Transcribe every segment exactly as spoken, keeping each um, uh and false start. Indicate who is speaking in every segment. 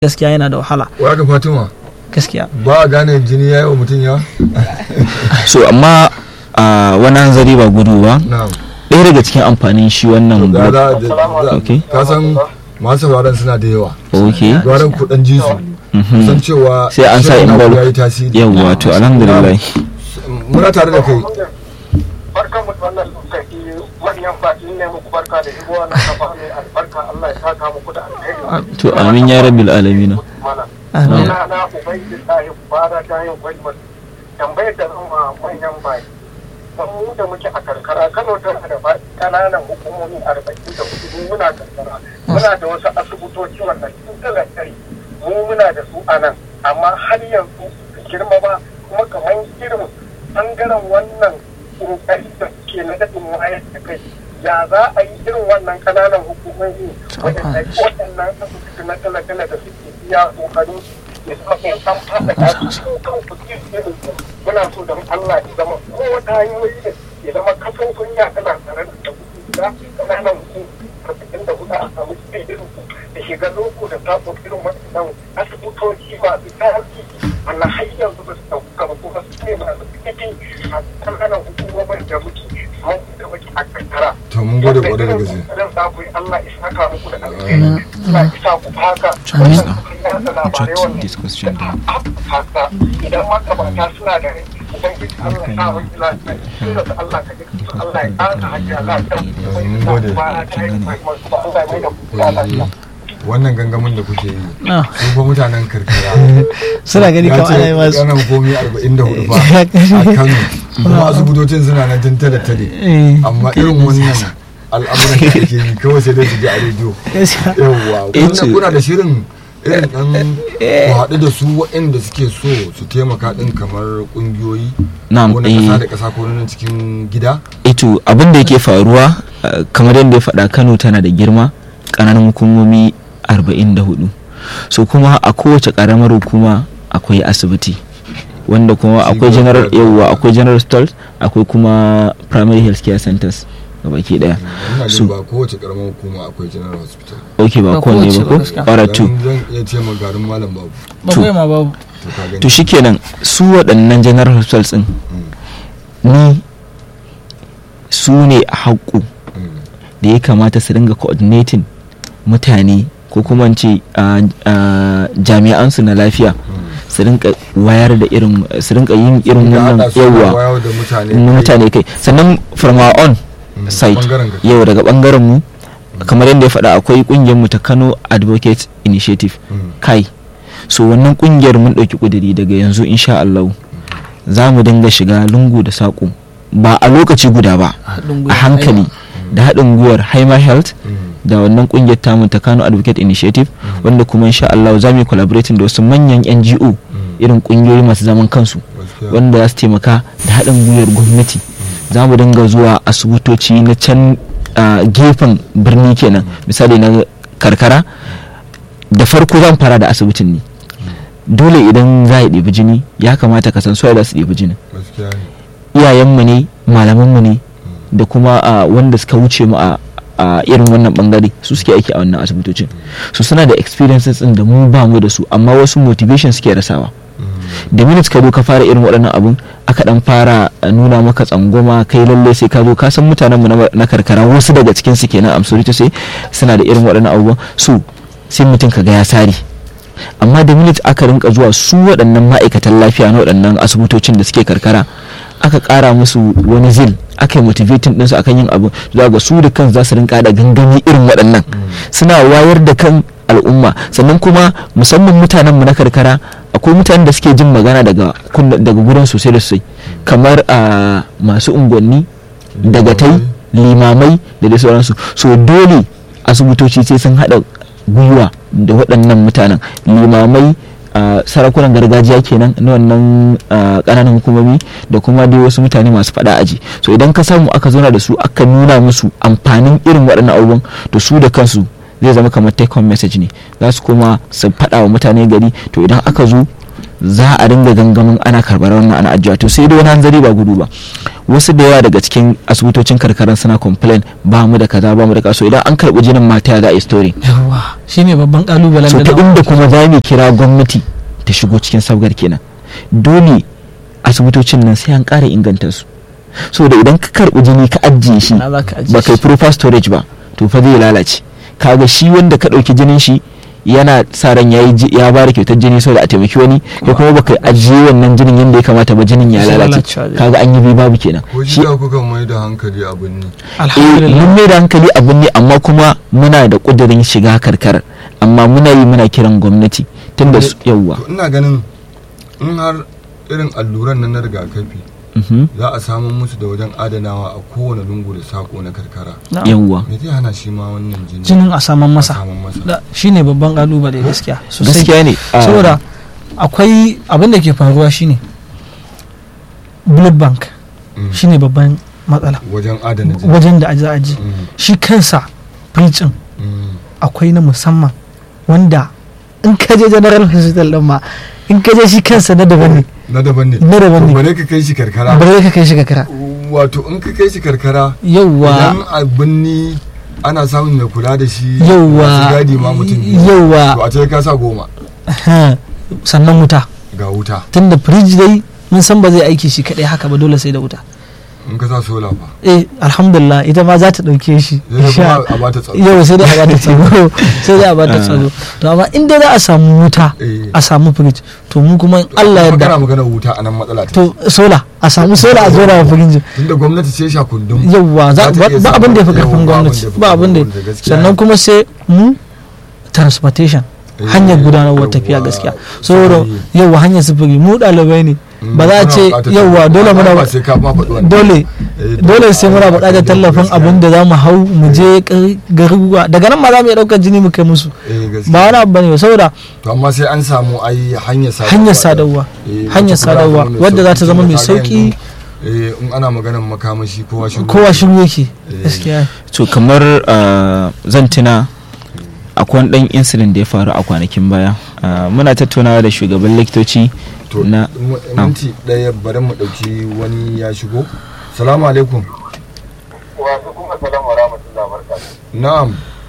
Speaker 1: gaskiya yana da wahala.
Speaker 2: Wa ga Fatima
Speaker 1: Gaskiya
Speaker 2: ba a gane jini yayi wa mutum yawa.
Speaker 3: so amma a wani hanzari ba gudu ba.
Speaker 2: Na'am.
Speaker 3: Ɗaya daga cikin amfanin shi wannan
Speaker 2: Da
Speaker 3: blood.
Speaker 2: da da-
Speaker 3: Okay.
Speaker 2: ka san masu sauraron suna da yawa.
Speaker 3: Okay.
Speaker 2: Gwaran kudan jisu.
Speaker 3: Mhm.
Speaker 2: San cewa
Speaker 3: Sai an sa
Speaker 2: shirin naku
Speaker 3: involve.
Speaker 2: yayi tasiri.
Speaker 3: Yawwa to alhamdulillah.
Speaker 2: Muna tare da kai.
Speaker 4: barkan mu da wannan lokaci manyan baki ne muku barka da shigowa na kafa mai albarka Allah ya saka muku da alheri
Speaker 3: To amin ya rabbil alamin.
Speaker 4: mana
Speaker 1: Amin.
Speaker 4: na na ubangi sai fara ta yin gwajin tambayar da zan ma manyan baki mu da muke a karkara Kano tana da kananan hukumomi arba'in da hudu muna karkara muna da wasu asibitoci wannan sun talakari mu muna da su a nan amma har yanzu su girma ba kuma kamar irin bangaren wannan kokari da suke na daɗin wayar da kai ya za a yi irin wannan kananan hukumomi waɗanda waɗannan asibiti na talakala da suke biya kokarin ya zama kai an fada kasu su kan kuɗi irin su muna so don Allah ya zama ko wata hanyoyi da ya zama kafofin ya tana tare da kuɗi da kananan hukumomi arba'in da hudu a samu su irin su da shiga loko da tako irin waɗannan asibitoci masu tarihi wannan har yanzu ba su ɗauka ba kuma su ne masu ƙiƙi a kananan hukumomin da muke mun da muke a karkara.
Speaker 2: To mun gode kwarai da gaske.
Speaker 4: Zan za ku yi Allah ya saka muku da alheri. Allah ya sa ku haka.
Speaker 1: Amin.
Speaker 3: Jot this question down.
Speaker 4: Haka idan makabata suna da rai ubangiji Allah ya sa wani lafiya. Suna da Allah ka ji Allah ya ƙara hajjiya lafiya.
Speaker 2: Mun gode.
Speaker 4: Ba ta yi mai masu ba Allah ya mai da ku lafiya.
Speaker 2: Wannan gangamin da kuke yi.
Speaker 1: Ah.
Speaker 2: Su fa mutanen karkara.
Speaker 1: Suna gani kamar ana yi masu.
Speaker 2: Yana komi arba'in da hudu fa a Kano. Kuma asibitocin suna nan tun tale tale.
Speaker 1: Eh,
Speaker 2: Amma irin wannan al'amuran da ake yi kawai sai dai su ji a rediyo.
Speaker 1: gaskiya.
Speaker 2: Yawwa.
Speaker 3: Eh,
Speaker 2: Kuna
Speaker 3: to-
Speaker 2: kuna da shirin irin ɗan ku haɗu da su waɗanda suke so su taimaka ɗin kamar ƙungiyoyi.
Speaker 3: Na'am,
Speaker 2: Ko na ƙasa
Speaker 3: eh.
Speaker 2: da ƙasa ko na nan cikin gida.
Speaker 3: Ito abin da yake faruwa uh, kamar yadda ya faɗa Kano tana da girma ƙananan hukumomi arba'in da hudu. So kuma a kowace ƙaramar hukuma akwai asibiti wanda kuma
Speaker 2: Shi
Speaker 3: akwai
Speaker 2: ne
Speaker 3: general
Speaker 2: wanda-
Speaker 3: yawwa akwai general stores akwai kuma primary health care centers gabaki daya.
Speaker 2: Ina
Speaker 3: So
Speaker 2: jin ba kowace ƙaramar hukuma akwai general hospital.
Speaker 3: okay ba
Speaker 1: Ba
Speaker 3: kowanne
Speaker 1: kowace
Speaker 3: ba
Speaker 1: ba
Speaker 3: ko
Speaker 1: gaskiya.
Speaker 3: alright to
Speaker 2: Dan zan iya ce ma garin malam babu.
Speaker 1: Bakwai ma babu.
Speaker 2: To ka gani.
Speaker 3: to shikenan su waɗannan general hospitals din ni su ne a haƙƙo
Speaker 2: Mm.
Speaker 3: da ya kamata su dinga coordinating mutane ko kuma in ce uh, uh, jami'ansu na lafiya su rinka wayar da irin su rinka yin irin
Speaker 2: Da
Speaker 3: wannan
Speaker 2: haɗa su da
Speaker 3: yawa
Speaker 2: wayar da mutane
Speaker 3: na mutane kai sannan from our own
Speaker 2: Mm,
Speaker 3: side
Speaker 2: ɓangaren ka.
Speaker 3: yau daga bangaren mu kamar yadda ya faɗa akwai kungiyar mu ta Kano Advocate Initiative
Speaker 2: Mm.
Speaker 3: kai so wannan kungiyar mun ɗauki kuduri daga yanzu insha Allah za mu dinga shiga lungu da saƙo ba a lokaci guda ba
Speaker 1: Haɗin
Speaker 3: a
Speaker 1: gwiwa.
Speaker 3: hankali da haɗin gwiwar Haima Health
Speaker 2: Mm.
Speaker 3: da wannan kungiyar tamu ta Kano Advocate Initiative wanda kuma insha Allah za mu yi collaborating da wasu manyan N G O irin kungiyoyi masu zaman kansu
Speaker 2: Gaskiya.
Speaker 3: wanda za su taimaka da haɗin gwiwar gwamnati za mu dinga zuwa asibitoci na can a gefen birni kenan misali na karkara da farko zan fara da asibitin ne dole idan za a ɗebi jini ya kamata ka san suwaye za su ɗebi jini
Speaker 2: Gaskiya ne.
Speaker 3: iyayenmu ne malamanmu ne da kuma a wanda suka wuce mu a a irin wannan bangare su suke aiki a wannan asibitocin su suna da experiences din da mu ba mu da su amma wasu motivation suke rasawa da minutes ka zo ka fara irin waɗannan abun aka dan fara nuna maka tsangwama kai lalle sai ka zo ka san mutanen mu na- na karkara wasu daga cikin su kenan am sorry to say suna da irin waɗannan abubuwan so sai mutum ka ga ya sari amma da minutes aka rinka zuwa su waɗannan ma'aikatan lafiya na waɗannan asibitocin da suke karkara aka ƙara musu wani zil aka yi motivating ɗinsu akan yin abu za ga su da kan za su rinka da gangami irin waɗannan suna wayar da kan al'umma sannan kuma musamman mutanen mu na karkara akwai mutanen da suke jin magana daga kunna- daga gurin sosai da sosai kamar a masu unguwanni dagatai limamai da dai sauransu so dole asibitoci sai sun haɗa gwiwa da waɗannan mutanen limamai a sarakunan gargajiya kenan na wannan a, ƙananan hukumomi da kuma dai wasu mutane masu faɗa aji so idan ka samu aka zauna da su aka nuna musu amfanin irin waɗannan abubuwan to su da kansu zai zama kamar take home message ne za su kuma su faɗa wa mutane gari to idan aka zo za a dinga gangamin ana karɓar wannan ana ajiya to sai dai wani hanzari ba gudu ba wasu da yawa daga cikin asibitocin karkaran suna complain ba mu da kaza ba mu da kaso idan an karɓi jinin mata ya za a yi story
Speaker 1: Yawwa. yawwa shine babban kalubalen
Speaker 3: so ta
Speaker 1: da
Speaker 3: inda kuma za mu kira gwamnati ta shigo cikin sabgar kenan dole asibitocin nan sai an ƙara inganta su so da idan ka karɓi jini ka ajiye shi
Speaker 1: na za ka ajiye
Speaker 3: ba kai
Speaker 1: shi.
Speaker 3: proper storage ba to fa zai lalace kaga shi wanda ka ɗauki jinin shi yana sa ran yayi ji- ya bada kyautar jini saboda a taimaki wani ko kuma baka ajiye wannan jinin yadda ya kamata ba jinin ya
Speaker 1: Sai
Speaker 3: lalace
Speaker 1: lalacewa zai.
Speaker 3: kaga an yi bi babu kenan
Speaker 2: ko
Speaker 3: shi
Speaker 2: shi da kuka mai da hankali abin ne
Speaker 3: eh
Speaker 1: alhamdulillah
Speaker 3: mun mai da hankali abin ne amma kuma muna da kudirin shiga karkar amma muna yi muna kiran gwamnati tunda su yawwa
Speaker 2: to ina ganin in har irin alluran nan na rigakafi
Speaker 3: mhm,
Speaker 2: za a samu musu da wajen adanawa a kowane lungu da sako na karkara
Speaker 1: Na'am.
Speaker 3: yawwa
Speaker 2: me zai hana shi ma wannan jini
Speaker 1: jinin a saman
Speaker 2: a
Speaker 1: masa
Speaker 2: saman masa
Speaker 1: da shine babban kalubale gaskiya sosai
Speaker 3: gaskiya ne ah,
Speaker 1: saboda akwai abin da ke faruwa shine blood bank
Speaker 2: Mm.
Speaker 1: shine babban matsala
Speaker 2: wajen adana jini
Speaker 1: wajen da za a ji
Speaker 2: Mm,
Speaker 1: shi kansa preaching
Speaker 2: mm.
Speaker 1: akwai na musamman wanda in ka je general hospital din ma in ka je shi kansa na daban ne
Speaker 2: na daban ne
Speaker 1: na daban ne
Speaker 2: ba ne ka kai shi karkara
Speaker 1: ba zai ka kai shi ka kira
Speaker 2: wato in ka kai shi karkara
Speaker 1: yauwa
Speaker 2: idan a binni ana samun mai kula da shi
Speaker 1: Yauwa.
Speaker 2: masu gadi ma mutum biyu
Speaker 1: Yauwa.
Speaker 2: to a ce ka sa goma
Speaker 1: sannan wuta
Speaker 2: ga wuta
Speaker 1: tunda fridge dai mun san ba zai aiki shi kadai haka ba dole sai da wuta
Speaker 2: in ka sa sola fa
Speaker 1: eh alhamdulillah ita ma za ta dauke shi
Speaker 2: zai
Speaker 1: Sha-
Speaker 2: kuma a bata tsaro
Speaker 1: yau sai dai a bata tsaro sai dai a bata tsaro to amma in dai za a samu wuta
Speaker 2: Eh.
Speaker 1: a samu fridge to mu kuma in Allah
Speaker 2: Kuma kana
Speaker 1: yarda
Speaker 2: magana wuta a nan matsala ta
Speaker 1: to sola a samu sola a zora wa fridge
Speaker 2: tunda gwamnati ce sha kundum
Speaker 1: yawwa za-
Speaker 2: Za ta
Speaker 1: ba
Speaker 2: iya
Speaker 1: ba abin da ya fi
Speaker 2: samu-
Speaker 1: karfin
Speaker 2: yawwa,
Speaker 1: gwamnati
Speaker 2: ba
Speaker 1: ba abin da
Speaker 2: abin da ya fi gaskiya.
Speaker 1: sannan kuma sai mu transportation
Speaker 2: Eh,
Speaker 1: hanyar gudanarwar
Speaker 2: yawwa,
Speaker 1: tafiya gaskiya saboda
Speaker 2: sufuri.
Speaker 1: yawwa hanyar sufuri mu ɗalibai ne
Speaker 2: Mm,
Speaker 1: ba za a
Speaker 2: muna
Speaker 1: ce
Speaker 2: buƙatar
Speaker 1: yawwa
Speaker 2: tallafi.
Speaker 1: dole
Speaker 2: Amma
Speaker 1: muna
Speaker 2: ba sai ka ma faɗi wannan.
Speaker 1: dole
Speaker 2: Eh,
Speaker 1: dole sai muna
Speaker 2: a- a-
Speaker 1: buƙatar
Speaker 2: a-
Speaker 1: tallafin
Speaker 2: gaskiya.
Speaker 1: abin da za mu hau mu je gar- garuruwa daga nan ma za mu iya ɗaukar jini mu kai musu
Speaker 2: Eh, gaskiya.
Speaker 1: ba wani abu bane ba saboda
Speaker 2: to amma sai an samu ai hanyar sadarwa
Speaker 1: hanyar sadarwa
Speaker 2: Eh,
Speaker 1: hanyar
Speaker 2: wacce
Speaker 1: sadarwa
Speaker 2: kuma
Speaker 1: wadda za ta zama mai
Speaker 2: tunda kaga
Speaker 1: sauki
Speaker 2: yanzu, eh, in ana maganar makamashi kowa shiru
Speaker 1: kowa shiru yake
Speaker 2: Eh.
Speaker 1: gaskiya
Speaker 3: to kamar ah, zan tuna akwai wani dan incident da ya faru a kwanakin baya Ah, muna tattaunawa da shugaban likitoci
Speaker 2: to
Speaker 3: na
Speaker 2: mu- minti ɗaya bari mu ɗauki wani ya shigo salamu alaikum
Speaker 4: wa kuma salamu wa rahmatullahi wa barakatuh
Speaker 2: na'am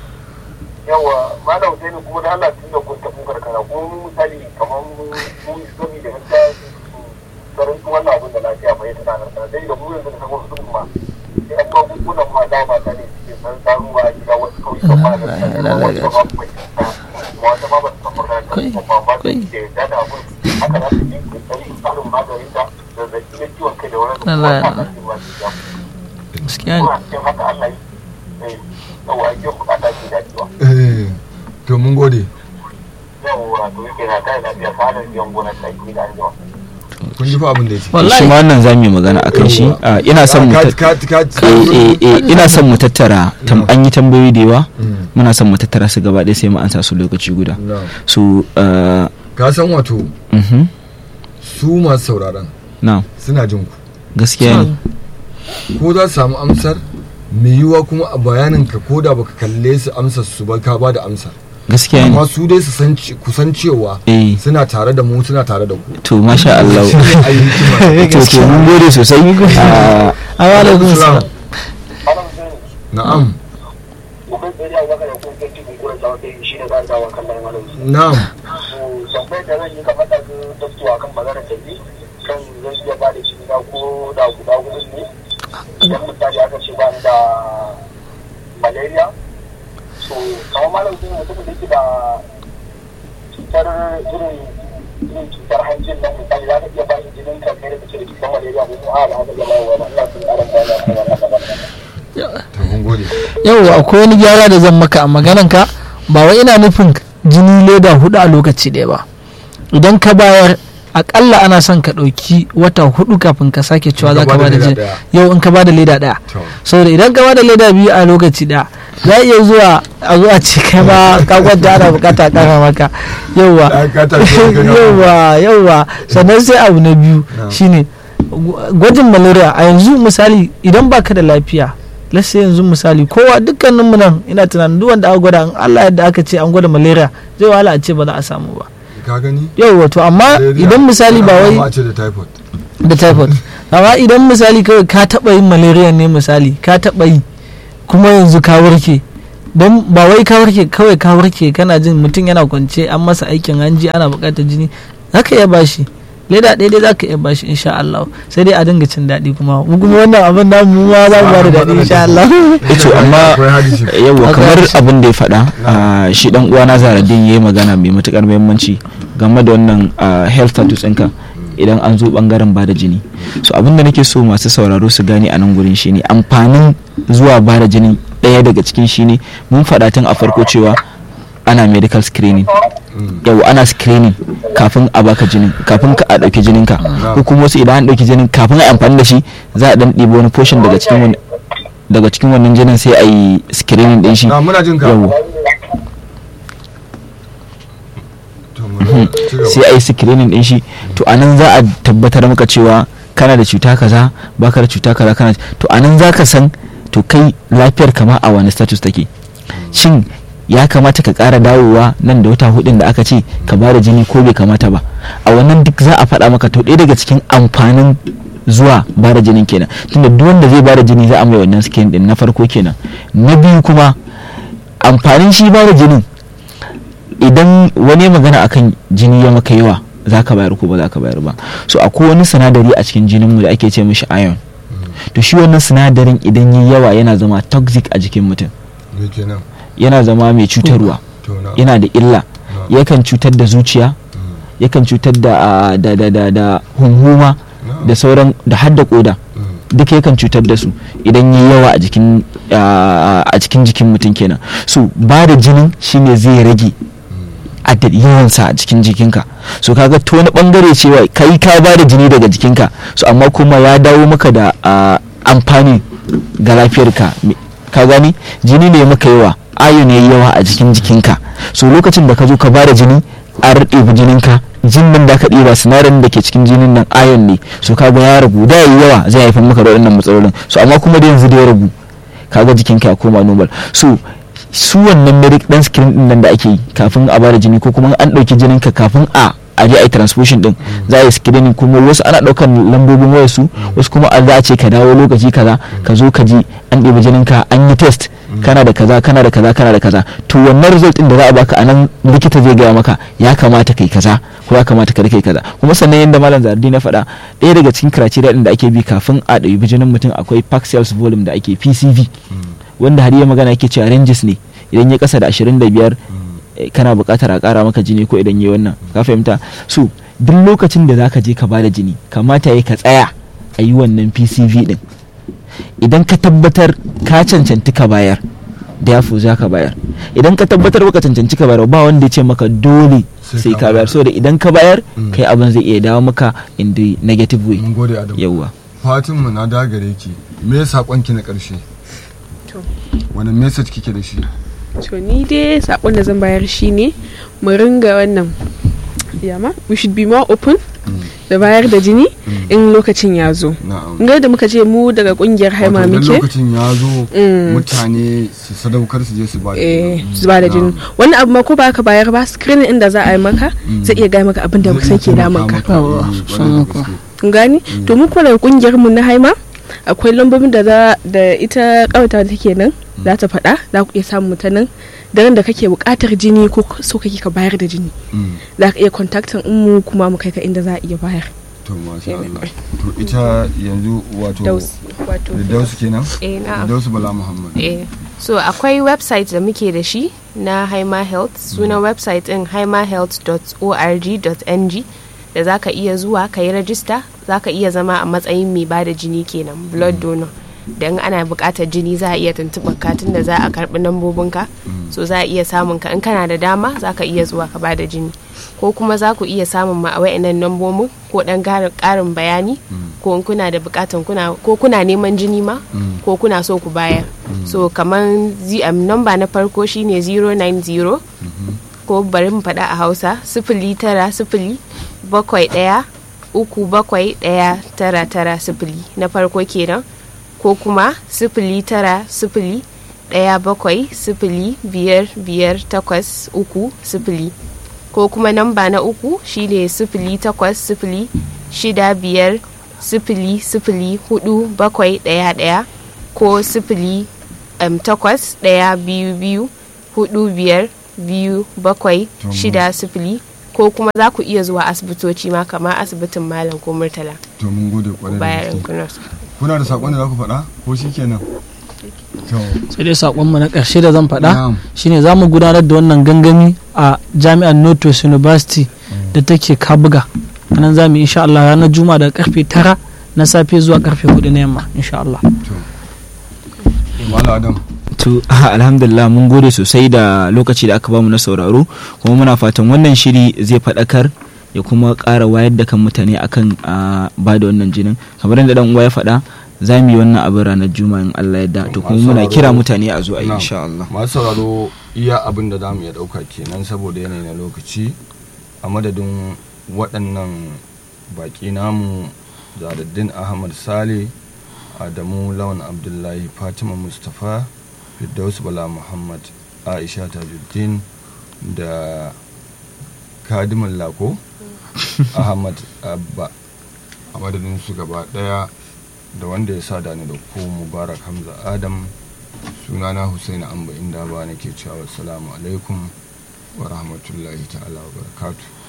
Speaker 4: yawa malam sai kuma da Allah tun da kun tafi karkara ko mu misali kamar mu mu sani da wanda tsaron wannan abin da lafiya bai ta nan dai da mu yanzu da sabon sun ma sai an kawo kunan ma da ba ta ne ke san tsaro a gida wasu kawai kan ma da wata ba ku bai wata ma ba su san magana ta ba ba
Speaker 1: kai.
Speaker 4: ke da da abin haka za su yi kokari tsarin maganin da da zai ciwon kai da wani
Speaker 1: Allah ya-
Speaker 4: kuma ba su
Speaker 1: gaskiya ne
Speaker 4: kuma cikin haka Allah yi eh yawa ake bukata ke dacewa
Speaker 2: Eh, to mun gode
Speaker 4: yawwa to yake na kai lafiya fadar biyan gonar tsaki da anjima
Speaker 2: kun ji fa abin da yake
Speaker 1: wallahi
Speaker 3: shi ma wannan zamu yi magana akan shi Ah, ina son mu
Speaker 2: Ka-
Speaker 3: tat-
Speaker 2: ka- ka- ka-
Speaker 3: eh, eh, eh, ina son mu tattara tam- an yi tambayoyi da yawa
Speaker 2: Mm,
Speaker 3: muna son mu tattara su gaba ɗaya sai mu ansa su lokaci guda
Speaker 2: na'am.
Speaker 3: so ah,
Speaker 2: ka san wato
Speaker 3: mhm,
Speaker 2: su masu sauraron
Speaker 3: na
Speaker 2: suna jin ku
Speaker 3: gaskiya ne
Speaker 2: ko za su samu amsar mai yiwuwa kuma a bayanin ka ko da baka kalle su amsar su ba ka ba da amsar
Speaker 3: gaskiya
Speaker 2: amma
Speaker 3: ne
Speaker 2: su dai su san ce- ku san cewa
Speaker 3: eh
Speaker 2: suna tare da mu suna tare da ku
Speaker 3: to masha Allah
Speaker 2: Shi ne ayi hikima.
Speaker 3: to to mun gode sosai Ah,
Speaker 1: alaikum salam
Speaker 4: malam sai
Speaker 2: na'am
Speaker 4: ko kai tsari a wakar ko kai cikin gurin da wata shi ne za ta wa kan malam
Speaker 2: na'am
Speaker 4: so tambayar da zan yi kamar da su tattuwa kan maganar tafi kan zan iya ba da shi gida ko da guda gudun ne idan misali aka ce ba ni da malaria so kamar malam sai mutum da yake da cutar irin irin cutar hancin nan misali za ka iya ba shi jinin kan kai da kake da cutar malaria ko kuma a ba haka jama'a wa Allah sun ƙaran bayani a kan wannan
Speaker 2: to mun gode
Speaker 1: yau akwai wani gyara da zan maka a maganan ka ba wai ina nufin jini leda hudu a lokaci ɗaya ba idan ka bayar akalla ana son ka ɗauki wata hudu kafin ka sake cewa za ka bada jini yau in ka bada leda ɗaya
Speaker 2: to
Speaker 1: saboda idan ka bada leda biyu a lokaci ɗaya za a iya zuwa a zuwa ce kai ma ka kwanta ana bukata kara maka yauwa
Speaker 2: Ai, ka tafi daga nan.
Speaker 1: yauwa yauwa sannan sai abu na biyu
Speaker 2: Na.
Speaker 1: shine gw- gwajin malaria a yanzu misali idan baka da lafiya lassa yanzu misali kowa dukkanin mu nan ina tunanin duk wanda aka gwada in Allah yadda aka ce an gwada malaria zai wahala a ce ba za a samu ba
Speaker 2: ka gani
Speaker 1: yau wato amma
Speaker 2: Malaria.
Speaker 1: idan misali ba
Speaker 2: Ana
Speaker 1: wai
Speaker 2: fama a ce da typhoid
Speaker 1: da typhoid amma idan misali kawai ka taba yin malaria ne misali ka taba yi kuma yanzu ka warke don ba wai ka warke kawai ka warke kana jin mutum yana kwance an masa aikin hanji ana buƙatar jini zaka iya bashi leda ɗaya dai zaka iya bashi insha Allah sai dai a dinga cin daɗi kuma mu kuma wannan abin da mu ma za mu ba da daɗi insha Allah
Speaker 3: ito amma yawa kamar abin da ya faɗa shi dan uwana Zaradin yayi magana mai matukar muhimmanci game da wannan health status ɗinka idan an zo bangaren bada jini. So abin da nake so masu sauraro su gane a nan gurin shine amfanin zuwa bada jini ɗaya daga cikin shine mun faɗa tun a farko cewa ana medical screening yau ana screening kafin a baka jinin kafin ka a dauki jinin ka ko kuma wasu idan an dauki jinin kafin a amfani da shi za a dan ɗibo wani portion daga cikin wani daga cikin wannan jinin sai a yi screening din shi yau sai a yi screening din shi to anan za a tabbatar maka cewa kana da cuta kaza baka da cuta kaza kana to anan za ka san to kai lafiyar kama a wani status take shin ya kamata ka ƙara dawowa nan da wata hudun da aka ce ka bada jini ko bai kamata ba a wannan duk za a faɗa maka to ɗaya daga cikin amfanin zuwa bada jinin kenan tunda duk wanda zai bada jini za a mai wannan skin din na farko kenan na biyu kuma amfanin shi bada jinin idan wani magana akan jini ya maka yawa za ka bayar ko ba za ka bayar ba so akwai wani sinadari a cikin jininmu da ake ce mishi iron to shi wannan sinadarin idan yi yawa yana zama toxic a jikin mutum yana zama mai cutarwa yana da illa yakan cutar da zuciya yakan cutar da da da da da hunhuma da sauran da hadda koda duka yakan cutar da su idan yi yawa a jikin a cikin jikin mutum kenan so ba da jinin shine zai rage adad yawansa a cikin jikinka so kaga to wani bangare cewa kai ka ba da jini daga jikinka so amma kuma ya dawo maka da amfani ga lafiyarka ka gani jini ne maka yawa ayon yayi yawa a jikin jikinka so lokacin da ka zo ka ba da jini a ɗebi jininka jinin da ka ɗiba sinadarin da ke cikin jinin nan ayon ne so kaga ya ragu da yayi yawa zai haifar maka da waɗannan matsalolin so amma kuma da yanzu da ya ragu kaga jikinka ya koma normal so su wannan medic dan screen din nan da ake yi kafin a bada jini ko kuma an ɗauki jininka kafin a a je a yi transfusion din za a yi screening kuma wasu ana ɗaukar lambobin wayar su wasu kuma an za a ce ka dawo lokaci kaza ka zo ka ji an ɗebi jininka an yi test kana da kaza kana da kaza kana da kaza to wannan result din da za a baka anan likita zai gaya maka ya kamata kai kaza ko ya kamata ka kai kaza kuma sannan yanda malam Zardi na faɗa ɗaya daga cikin criteria din da ake bi kafin a ɗebi jinin mutum akwai pack cells volume da ake P C V wanda har ya magana yake cewa ranges ne idan ya kasa da ashirin da biyar kana buƙatar a ƙara maka jini ko idan ya wannan ka fahimta so duk lokacin da zaka je ka bada jini kamata ya ka tsaya a yi wannan P C V din idan ka tabbatar ka cancanci ka bayar da yafu za ka bayar idan ka tabbatar baka cancanci ka bayar ba wanda ya ce maka dole sai ka bayar saboda idan ka bayar kai abin zai iya dawo maka in the negative way yawwa
Speaker 2: Fatima na dagare ki me sakonki na ƙarshe wani message kike da shi?
Speaker 5: To ni dai sakon da zan bayar shi ne mu ringa wannan yama we should be more open da bayar da jini in lokacin ya zo. Ga da muka ce mu daga kungiyar Haima muke
Speaker 2: lokacin ya zo mutane su sadaukar su je su ba da
Speaker 5: jini su ba da jini wannan abu ma ko ba ka bayar ba screening inda za a yi maka zai iya gaya maka abin da baka san ke damun ka gani to mu kuma daga kungiyar mu na Haima akwai lambobin da za da ita kawata da take nan za ta faɗa za ku iya samun ta nan da ran da kake buƙatar jini ko so kake ka bayar da jini za ka iya contactin mu kuma mu kai ka inda za a iya bayar
Speaker 2: to masha Allah to ita yanzu wato wato Dausu kenan
Speaker 6: eh na'am
Speaker 2: Dausu Bala Muhammad
Speaker 6: eh so akwai website da muke da shi na Haima Health sunan website din haima health dot org dot n g da za ka iya zuwa ka yi rajista za ka iya zama a matsayin mai ba da jini kenan blood donor don ana buƙatar jini za a iya tuntuɓar ka tun da za a karɓi lambobinka so za a iya samun ka in kana da dama za ka iya zuwa ka ba da jini ko kuma za ku iya samun ma a wa'annan lambobin ko ɗan ƙarin bayani ko in kuna da buƙatar kuna ko kuna neman jini ma ko kuna so ku bayar so kamar namba na farko shine zero nine zero ko bari mu faɗa a Hausa sifili tara sifili bakwai ɗaya uku bakwai ɗaya tara tara sifili na farko kenan ko kuma sifili tara sifili ɗaya bakwai sifili biyar biyar takwas uku sifili ko kuma namba na uku shine sifili takwas sifili shida biyar sifili sifili hudu bakwai ɗaya ɗaya ko sifili um, takwas ɗaya biyu biyu hudu biyar biyu bakwai shida sifili ko kuma za ku iya zuwa asibitoci ma kamar asibitin malam ko murtala.
Speaker 2: To mun gode kwarai da
Speaker 6: bayan
Speaker 2: gaske.
Speaker 6: kuna
Speaker 2: Kuna da sakon da za ku faɗa ko shi kenan? To
Speaker 1: sai dai sakonmu na ƙarshe da zan faɗa
Speaker 2: na'am.
Speaker 1: shine za mu gudanar da wannan gangami a jami'ar Northwest University da take Kabuga. A nan za mu yi insha Allah ranar Juma'a daga karfe tara na safe zuwa karfe hudu na yamma insha Allah.
Speaker 2: To Malam Adam.
Speaker 3: to alhamdulillah mun gode sosai da lokaci da aka bamu na sauraro kuma muna fatan wannan shiri zai faɗakar ya kuma ƙara wayar da kan mutane akan ba da wannan jinin kamar yadda dan uwa ya faɗa za mu yi wannan abin ranar juma'a in Allah ya da to kuma muna kira mutane a zo a yi
Speaker 2: Na'am.
Speaker 3: insha Allah.
Speaker 2: Masu sauraro iya abin da za mu iya ɗauka kenan saboda yanayi na lokaci a madadin waɗannan baƙi namu Zahraddeen Ahmad Sale, Adamu Lawan Abdullahi, Fatima Mustapha, Firdaus Bala Muhammad, Aisha Tajuddin da Kadimin Lako Ahmad Abba a madadin su gaba ɗaya da wanda ya sa da ni da ku Mubarak Hamza Adam, sunana Husaini Amba inda ba nake cewa assalamu alaikum wa rahmatullahi ta'ala wa barakatuh.